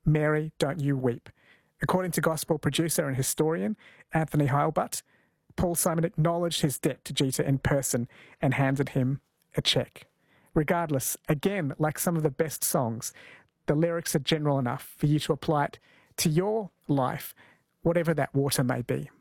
Mary, Don't You Weep. According to gospel producer and historian Anthony Heilbutt, Paul Simon acknowledged his debt to Jeter in person and handed him a cheque. Regardless, again, like some of the best songs, the lyrics are general enough for you to apply it to your life, whatever that water may be.